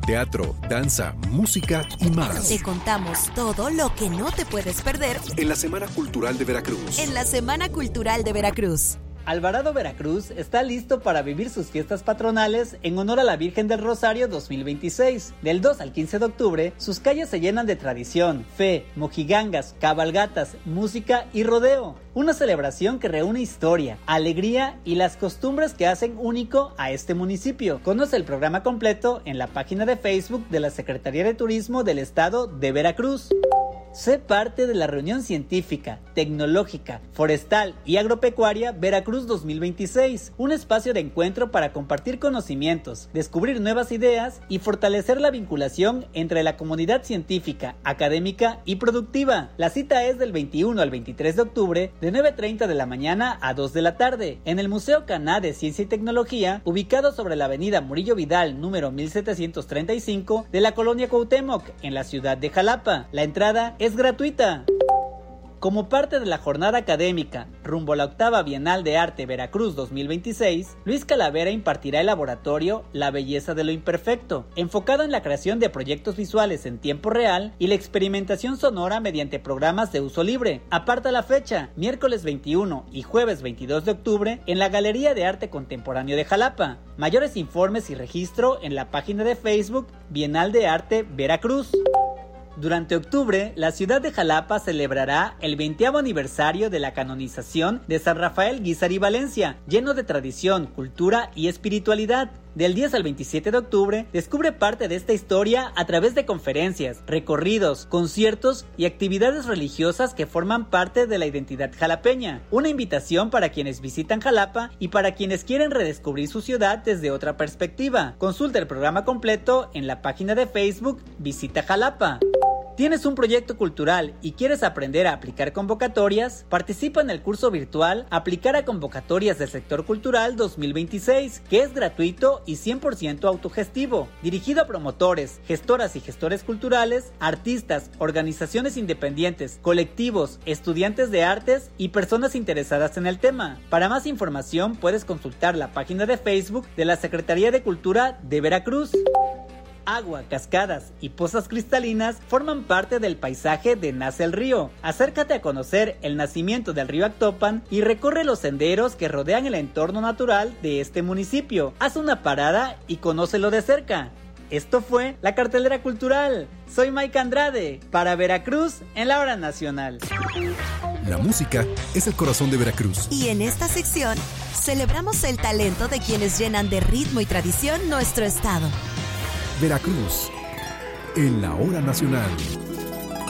teatro, danza, música y más. Te contamos todo lo que no te puedes perder en la Semana Cultural de Veracruz. En la Semana Cultural de Veracruz. Alvarado Veracruz está listo para vivir sus fiestas patronales en honor a la Virgen del Rosario 2026. Del 2 al 15 de octubre, sus calles se llenan de tradición, fe, mojigangas, cabalgatas, música y rodeo. Una celebración que reúne historia, alegría y las costumbres que hacen único a este municipio. Conoce el programa completo en la página de Facebook de la Secretaría de Turismo del Estado de Veracruz. Sé parte de la reunión científica, tecnológica, forestal y agropecuaria Veracruz 2026, un espacio de encuentro para compartir conocimientos, descubrir nuevas ideas y fortalecer la vinculación entre la comunidad científica, académica y productiva. La cita es del 21 al 23 de octubre de 9:30 de la mañana a 2 de la tarde en el Museo Caná de Ciencia y Tecnología, ubicado sobre la avenida Murillo Vidal número 1735 de la colonia Cuauhtémoc en la ciudad de Jalapa. La entrada es gratuita. Como parte de la jornada académica rumbo a la octava Bienal de Arte Veracruz 2026, Luis Calavera impartirá el laboratorio La Belleza de lo Imperfecto, enfocado en la creación de proyectos visuales en tiempo real y la experimentación sonora mediante programas de uso libre. Aparta la fecha, miércoles 21 y jueves 22 de octubre, en la Galería de Arte Contemporáneo de Jalapa. Mayores informes y registro en la página de Facebook Bienal de Arte Veracruz. Durante octubre, la ciudad de Jalapa celebrará el 20º aniversario de la canonización de San Rafael Guízar y Valencia, lleno de tradición, cultura y espiritualidad. Del 10 al 27 de octubre, descubre parte de esta historia a través de conferencias, recorridos, conciertos y actividades religiosas que forman parte de la identidad jalapeña. Una invitación para quienes visitan Jalapa y para quienes quieren redescubrir su ciudad desde otra perspectiva. Consulta el programa completo en la página de Facebook Visita Jalapa. ¿Tienes un proyecto cultural y quieres aprender a aplicar convocatorias? Participa en el curso virtual Aplicar a Convocatorias del Sector Cultural 2026, que es gratuito y 100% autogestivo, dirigido a promotores, gestoras y gestores culturales, artistas, organizaciones independientes, colectivos, estudiantes de artes y personas interesadas en el tema. Para más información puedes consultar la página de Facebook de la Secretaría de Cultura de Veracruz. Agua, cascadas y pozas cristalinas forman parte del paisaje de Nace el Río. Acércate a conocer el nacimiento del río Actopan y recorre los senderos que rodean el entorno natural de este municipio. Haz una parada y conócelo de cerca. Esto fue la cartelera cultural. Soy Mike Andrade, para Veracruz en la Hora Nacional. La música es el corazón de Veracruz. Y en esta sección celebramos el talento de quienes llenan de ritmo y tradición nuestro estado. Veracruz, en la Hora Nacional.